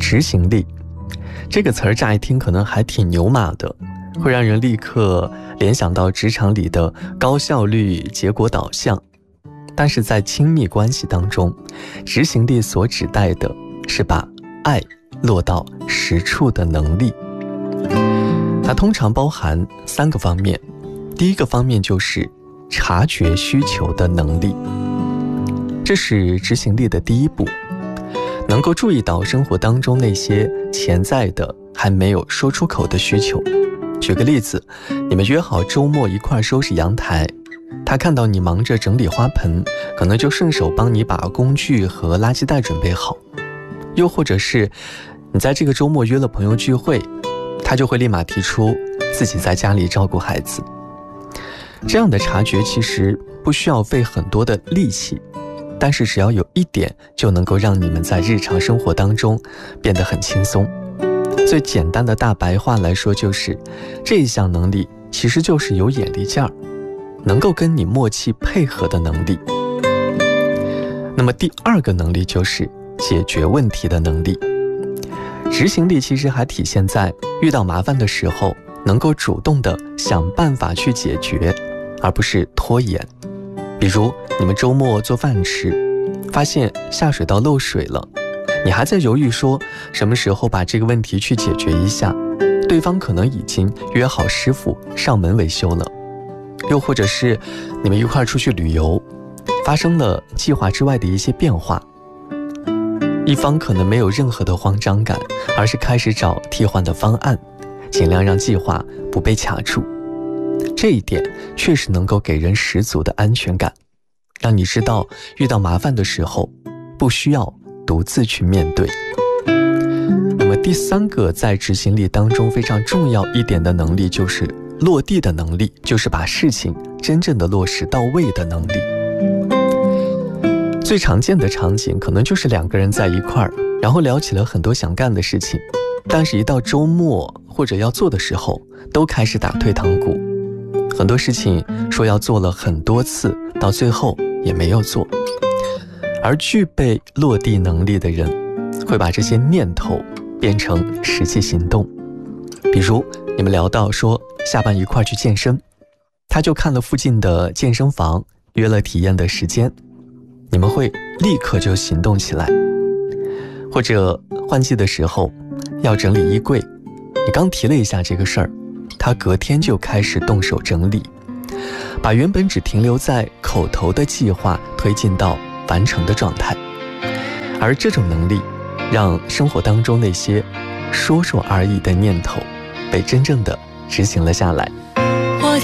执行力这个词儿乍一听可能还挺牛马的，会让人立刻联想到职场里的高效率、结果导向。但是在亲密关系当中，执行力所指代的是把爱落到实处的能力。它通常包含3个方面。第一个方面就是察觉需求的能力，这是执行力的第一步，能够注意到生活当中那些潜在的还没有说出口的需求。举个例子，你们约好周末一块收拾阳台，他看到你忙着整理花盆，可能就顺手帮你把工具和垃圾袋准备好。又或者是你在这个周末约了朋友聚会，他就会立马提出自己在家里照顾孩子。这样的察觉其实不需要费很多的力气，但是只要有一点就能够让你们在日常生活当中变得很轻松。最简单的大白话来说，就是这一项能力其实就是有眼力劲儿，能够跟你默契配合的能力。那么第2个能力就是解决问题的能力。执行力其实还体现在遇到麻烦的时候能够主动的想办法去解决，而不是拖延。比如你们周末做饭吃，发现下水道漏水了，你还在犹豫说什么时候把这个问题去解决一下，对方可能已经约好师傅上门维修了。又或者是你们一块出去旅游，发生了计划之外的一些变化，一方可能没有任何的慌张感，而是开始找替换的方案，尽量让计划不被卡住。这一点确实能够给人十足的安全感，让你知道遇到麻烦的时候不需要独自去面对。那么第3个在执行力当中非常重要一点的能力就是落地的能力，就是把事情真正的落实到位的能力。最常见的场景可能就是2个人在一块儿，然后聊起了很多想干的事情，但是一到周末或者要做的时候都开始打退堂鼓，很多事情说要做了很多次，到最后也没有做。而具备落地能力的人会把这些念头变成实际行动。比如你们聊到说下班一块去健身，他就看了附近的健身房，约了体验的时间，你们会立刻就行动起来。或者换季的时候要整理衣柜，你刚提了一下这个事儿，他隔天就开始动手整理，把原本只停留在口头的计划推进到完成的状态。而这种能力让生活当中那些说说而已的念头被真正的执行了下来。